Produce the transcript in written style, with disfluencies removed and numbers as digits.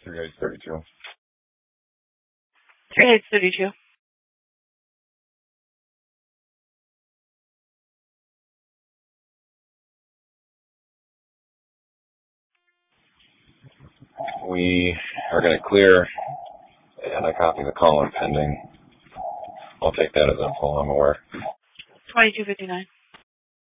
3 Heights 32. 3 Heights 32. We are going to clear, and I copy the call in pending. I'll take that as info, I'm aware. 2259.